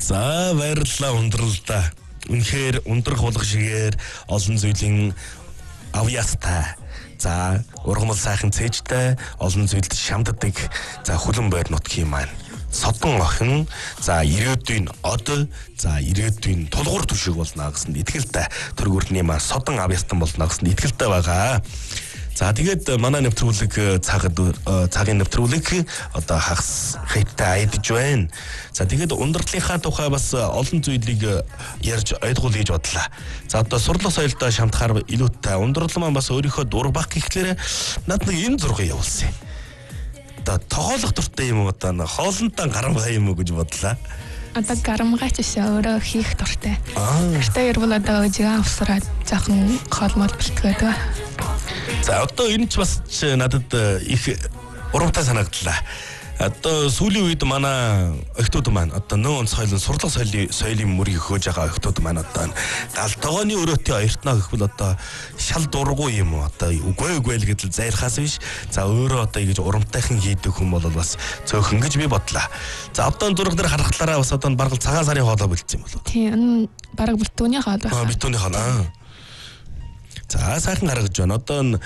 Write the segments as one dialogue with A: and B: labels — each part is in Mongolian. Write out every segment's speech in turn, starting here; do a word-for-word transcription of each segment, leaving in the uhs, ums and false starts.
A: За баярлалаа ундралдаа. Үнэхээр ундрах болох шигээр олон зүйлийн авьяастай. За ургамал сайхан цээжтэй олон зүйлд шамддаг. За хүлэн байр нутгийн маань содон охин. За ирээдүйн од. За ирээдүйн тулгуур түшиг болно гэсэнд итгэлтэй. Төргөрний маань содон авьяастан болно гэсэнд итгэлтэй байгаа. За тэгээд манай нэвтрүүлэг цагт цагийн нэвтрүүлэг одоо хагас хэттэй айдж байна. За тэгээд ундралынхаа тухай бас олон зүйлийг ярьж ойлгуул гэж бодлаа. За одоо сурлах соёлтой шамтахаар илүүтэй ундрал маань бас өөрийнхөө дурбах гэхлээр над нэг энэ зургийг явуулсан. Одоо тоглох дуртай юм уу одоо хоолндоо гарамгай юм уу гэж бодлаа.
B: Одоо гарамгайч өөрөө хийх дуртай. Гэртээ ирвэл одоо жигаан авсраад жоохон хоолмол бэлтгээд ба.
A: За одоо энэ ч бас надад их урамтай санагдлаа. Одоо сүүлийн үед манай охтууд маань одоо нөө онц соёлын сурлах соёлын соёлын мөрийг өгөөж байгаа охтууд маань одоо гал тогооны өрөөтэй оёртноо гэхвэл одоо шал дургуй юм уу одоо үгүй үгүй л гэдэл зайрхаас биш. За өөрөө одоо ингэж урамтайхан хийдэг хүн бол бас цөөхөн гэж би бодлаа. За одоо зураг дээр харахлаараа бас одоо бараг цагаан сарын хоолой болчихсон юм болов.
B: Тийм бараг битүүний хоол байна.
A: Аа битүүний хоол аа. За сайхан гаргаж байна. Одоо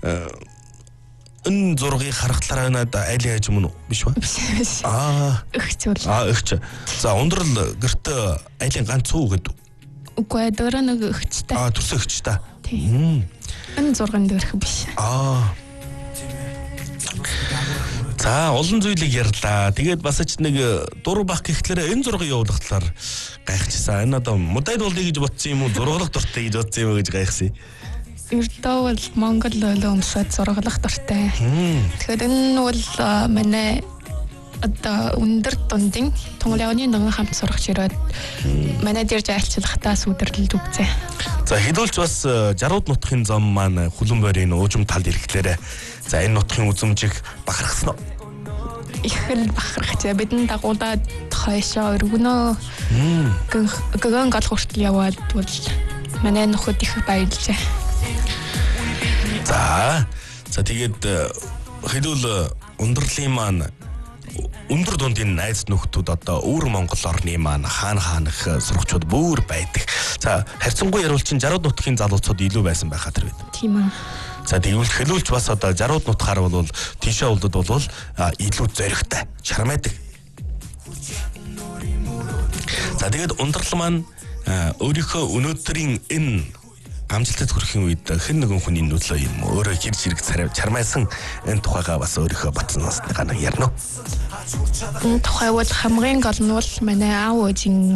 A: энэ зургийг харахлаараа надад айлын аж юм уу биш ба?
B: Биш.
A: Аа.
B: Өгч үл.
A: Аа өгч. За ундрал гэртээ айлын ганц цуу гэдэг.
B: Үгүй дөөрөө нэг өгчтэй.
A: Аа төрсөн өгч та.
B: Тийм. Энэ зурган дөрөх биш.
A: Аа. За олон зүйлийг ярьлаа. Тэгээд бас ч нэг дур бах гэхлээр энэ зургийг явуулахлаар гайхчихсан. Энэ одоо модаль болдё гэж бодсон юм уу? Зурглах дуртай гэж бодсон юм уу гэж гайхсан.
B: Эрдөө бол Монгол ойлоо өмсөд зурглах дуртай. Тэгэхээр энэ бол манай одоо өндөр дундын Тунгалианы нэгэн хамт сурагч ирээд манай дээр айлчлахтаа сүдэрлэлд үгзээ.
A: За хэдүүлч бас жарууд нутгийн зам маань хүлэн бойрын уужим талд ирэхлээр за энэ нутгийн үзмжиг бахархсан уу?
B: Их л бахархчихэ. Бидний дагуулад хойшоо өргөнөө. Гэгэн гал хүртэл яваад бол манай нөхөд их баярлжээ.
A: За за тэгээд хэдүүл ундралын маань өндөр дундын найз нөхдүүд одоо өвөр Монгол орны маань хаана хаанах сурагчид бүр байдаг. За харьцангуй яруулчин жарууд нутгийн залуучууд илүү байсан байхаа тэр үед.
B: Тийм үү.
A: За тэгвэл хэлүүлж бас одоо жарууд нутгаар бол тийшээ улдад бол илүү зоригтой, чармайдаг. За тэгээд ундрал маань өөрийнхөө өнөөдрийн энэ амжилтад хүрэхин үед хэн нэгэн хүний нөлөө юм өөрөө хэр зэрэг чармайсан энэ тухайгаа бас өөрийнхөө батснаас нэг ярина.
B: Энэ тухай бол хамгийн гол нь бол манай аав ээжийн